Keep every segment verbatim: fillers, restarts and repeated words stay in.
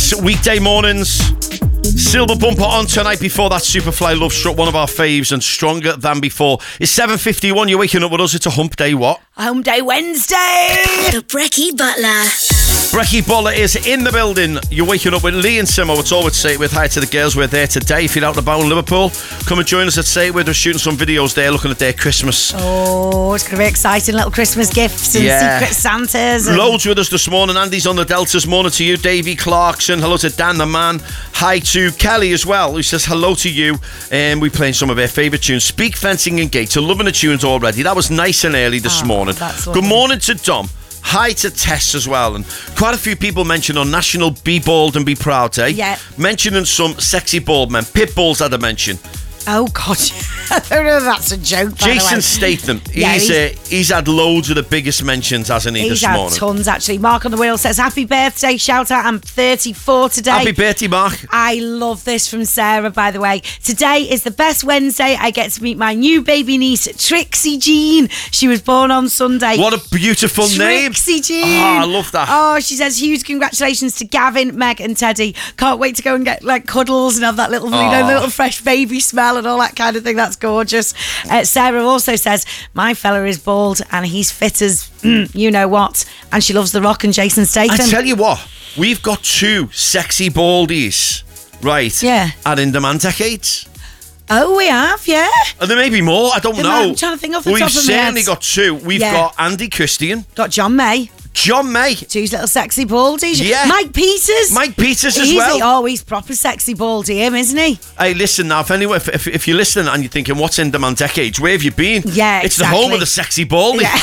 It's weekday mornings. Silver bumper on tonight before that Superfly Love Struck, one of our faves and stronger than before. It's seven fifty-one. You're waking up with us. It's a hump day. What? Hump day Wednesday. The Brekkie Butler. Brekkie Butler is in the building. You're waking up with Lee and Simo. It's all with Say It With. Hi to the girls. We're there today. If you're out and about in Liverpool, come and join us at Say It With. We're shooting some videos there looking at their Christmas. Oh, it's going to be exciting. Little Christmas gifts and Yeah. secret Santas. And Loads with us this morning. Andy's on the Deltas. Morning to you. Davey Clarkson. Hello to Dan the man. Hi to Kelly as well, who says hello to you. And we're playing some of their favourite tunes. Speak, Fencing and Gates. I'm loving the tunes already. That was nice and early this Oh, morning. that's Good lovely. morning to Dom. Hi to Tess as well. And quite a few people mentioned on National Be Bald and Be Proud Day. Yeah. Mentioning some sexy bald men. Pit bulls had a mention. oh, God. I don't know if that's a joke, by the way. Jason Statham. Yeah, he's, he's- uh, he's had loads of the biggest mentions, hasn't he, He's this had morning? tons, actually. Mark on the wheel says, happy birthday, shout out, I'm thirty-four today. Happy birthday, Mark. I love this from Sarah, by the way. Today is the best Wednesday. I get to meet my new baby niece, Trixie Jean. She was born on Sunday. What a beautiful name. Trixie Jean. Oh, I love that. Oh, she says huge congratulations to Gavin, Meg and Teddy. Can't wait to go and get like cuddles and have that little, you know, Oh. little fresh baby smell and all that kind of thing. That's gorgeous. Uh, Sarah also says, my fella is bald and he's fit as mm, you know what. And she loves The Rock and Jason Statham. I tell you what, we've got two sexy baldies, right? Yeah. At Inderman Decades. Oh, we have, yeah. And there may be more, I don't There know. might- I'm trying to think off the We've top of my certainly head. got two. We've Yeah. got Andy Christian, Got John May. John May, Two little sexy baldies. Yeah. Mike Peters. Mike Peters as He's well. Oh, he's proper sexy baldy, him, isn't he? Hey, listen now, if, anyone, if, if, if you're listening and you're thinking, what's Inderman Decades, where have you been? Yeah, It's exactly. the home of the sexy baldy. Yeah.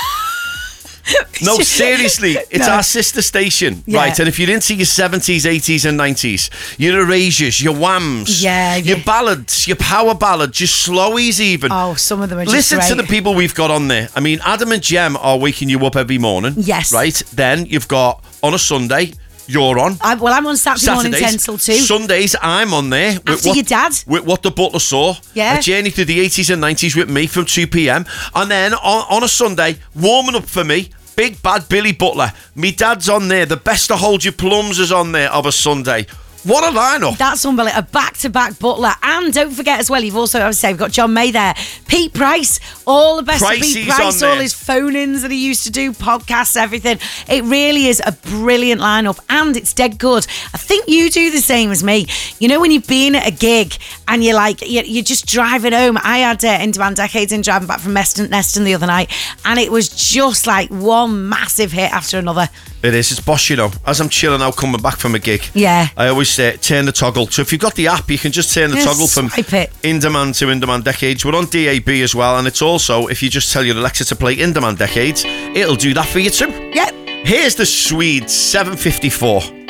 No, seriously, it's No. our sister station, Yeah. right? And if you're into your seventies, eighties and nineties, your Erasures, your Whams, Yeah, your yeah. ballads, your power ballads, your slowies even. Oh, some of them are just Listen to great. the people we've got on there. I mean, Adam and Jem are waking you up every morning. Yes. Right? Then you've got, on a Sunday, you're on. I, well, I'm on Saturday morning ten till two. Sundays, I'm on there. with After what, your dad. With What the Butler Saw. Yeah. A journey through the eighties and nineties with me from two p.m. And then on, on a Sunday, warming up for me, Big Bad Billy Butler. Me dad's on there. The Best to Hold Your Plums is on there of a Sunday. What a lineup. That's unbelievable. A back-to-back Butler. And don't forget as well, you've also, I would say, we've got John May there. Pete Price. All the best of Pricey's Pete Price. on All there. his phone-ins that he used to do, podcasts, everything. It really is a brilliant lineup. And it's dead good. I think you do the same as me. You know when you've been at a gig and you're like, you're, you're just driving home. I had uh, Inderman Decades in driving back from Neston, Neston the other night. And it was just like one massive hit after another. It is. It's boss, you know. As I'm chilling out coming back from a gig, Yeah. I always say turn the toggle. So if you've got the app, you can just turn the Just toggle from swipe it. Inderman to Inderman Decades. We're on D A B as well, and it's also, if you just tell your Alexa to play Inderman Decades, it'll do that for you too. Yep. Here's the Swedes, seven fifty-four.